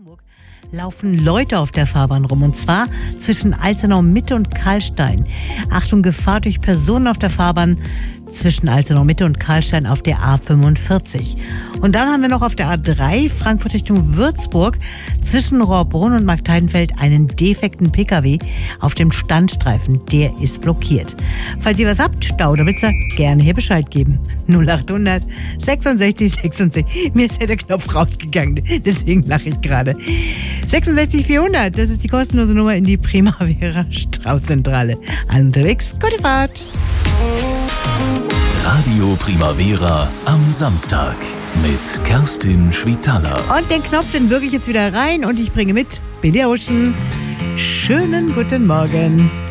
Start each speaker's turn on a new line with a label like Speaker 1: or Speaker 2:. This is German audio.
Speaker 1: Brandenburg laufen Leute auf der Fahrbahn rum, und zwar zwischen Alzenau Mitte und Karlstein. Achtung, Gefahr durch Personen auf der Fahrbahn zwischen Alzenau Mitte und Karlstein auf der A45. Und dann haben wir noch auf der A3 Frankfurt Richtung Würzburg zwischen Rohrbrunn und Marktheidenfeld einen defekten PKW auf dem Standstreifen. Der ist blockiert. Falls ihr was habt, Stauderwitzer, gerne hier Bescheid geben. 0800 66 66. Mir ist ja der Knopf rausgegangen, deswegen lache ich gerade. 66 400, das ist die kostenlose Nummer in die Primavera Straußzentrale. Alle unterwegs, gute Fahrt.
Speaker 2: Radio Primavera am Samstag mit Kerstin Schwitaler.
Speaker 1: Und den Knopf, den wirke ich jetzt wieder rein und ich bringe mit Billy Ocean. Schönen guten Morgen.